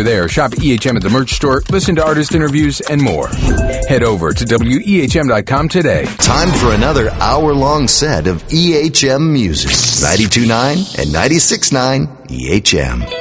they're there, shop EHM at the merch store, listen to artist interviews, and more. Head over to WEHM.com today. Time for another hour-long set of EHM music. 92.9 and 96.9 EHM.